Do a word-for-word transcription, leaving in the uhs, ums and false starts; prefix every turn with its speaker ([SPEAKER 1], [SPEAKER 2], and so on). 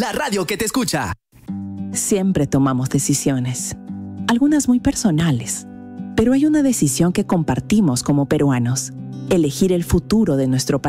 [SPEAKER 1] la radio que te escucha.
[SPEAKER 2] Siempre tomamos decisiones, algunas muy personales, pero hay una decisión que compartimos como peruanos: elegir el futuro de nuestro país.